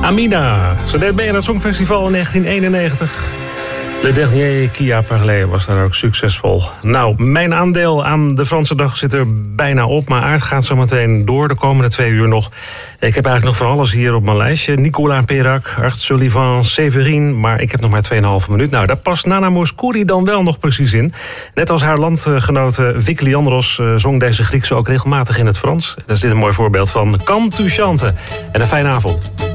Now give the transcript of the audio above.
Amina. Ze deed mee aan het Songfestival in 1991. Le Dernier qui a parlé was daar ook succesvol. Nou, mijn aandeel aan de Franse dag zit er bijna op. Maar Aard gaat zo meteen door de komende 2 uur nog. Ik heb eigenlijk nog van alles hier op mijn lijstje. Nicolas Perrac, Art Sullivan, Séverine. Maar ik heb nog maar 2,5 minuut. Nou, daar past Nana Mouskouri dan wel nog precies in. Net als haar landgenote Vic Leandros zong deze Griekse ook regelmatig in het Frans. Daar is dit een mooi voorbeeld van. Quand tu chantes. En een fijne avond.